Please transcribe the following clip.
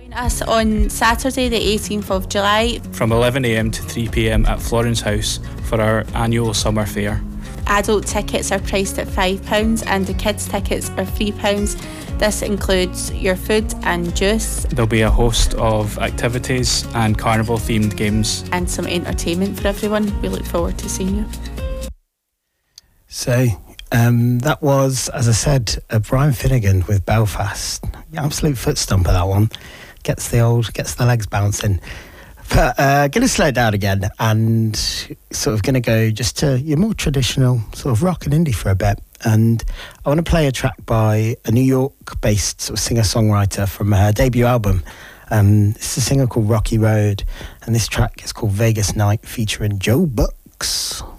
Join us on Saturday the 18th of July from 11am to 3pm at Florence House for our annual summer fair. Adult tickets are priced at £5 and the kids tickets are £3. This includes your food and juice. There'll be a host of activities and carnival themed games. And some entertainment for everyone. We look forward to seeing you. So that was, as I said, Brian Finnegan with Belfast. Absolute foot stomper, that one. Gets the legs bouncing. But going to slow it down again and sort of going to go just to your more traditional sort of rock and indie for a bit. And I want to play a track by a New York-based sort of singer-songwriter from her debut album. It's a singer called Rocky Road, and this track is called Vegas Night featuring Joe Bucks.